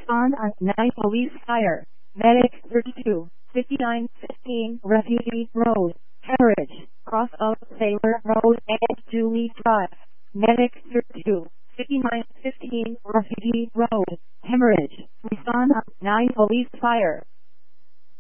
Respond on 9 police fire. Medic 32, 5915 Refugee Road, Hemorrhage, cross of Sailor Road and Julie Drive. Medic 32, 5915 Refugee Road, Hemorrhage. Respond on 9 police fire.